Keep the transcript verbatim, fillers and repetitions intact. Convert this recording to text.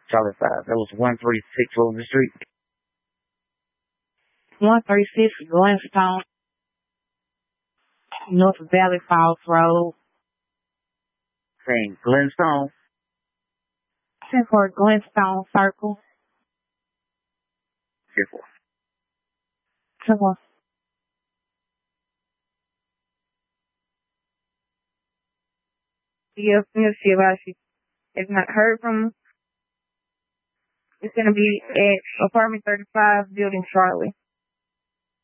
Charlie five. That was one thirty-six Wilson Street. one thirty-six Glenstone, North Valley Falls Road. Saying Glenstone. ten four Glenstone Circle. ten four. ten four. Yes, we'll see about you. If not heard from him, it's going to be at apartment thirty-five, building Charlie.